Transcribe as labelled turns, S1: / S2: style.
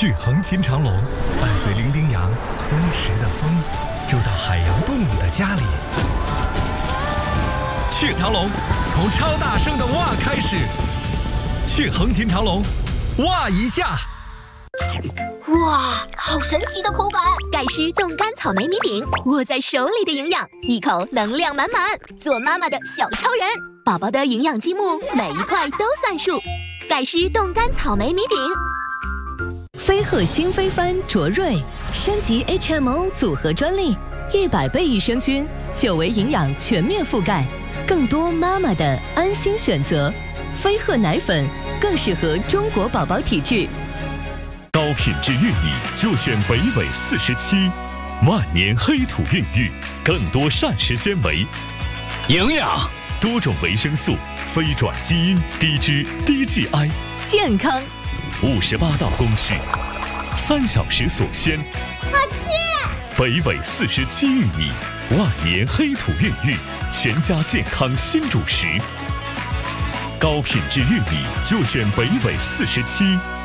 S1: 去横琴长龙，伴随伶仃羊松弛的风，住到海洋动物的家里。去长龙，从超大声的哇开始。去横琴长龙，哇一下。
S2: 哇，好神奇的口感！
S3: 盖诗冻干草莓米饼，握在手里的营养，一口能量满满。做妈妈的小超人，宝宝的营养积木每一块都算数。盖诗冻干草莓米饼。
S4: 飞鹤新飞帆卓瑞升级 HMO 组合专利，100倍益生菌，9维营养全面覆盖，更多妈妈的安心选择。飞鹤奶粉更适合中国宝宝体质。
S5: 高品质玉米就选北纬47，万年黑土孕育，更多膳食纤维、
S1: 营养、
S5: 多种维生素、非转基因、低脂低 GI，
S4: 健康。
S5: 58道工序，3小时锁鲜。
S2: 好吃！
S5: 北纬47玉米，万年黑土孕育，全家健康新主食。高品质玉米就选北纬47。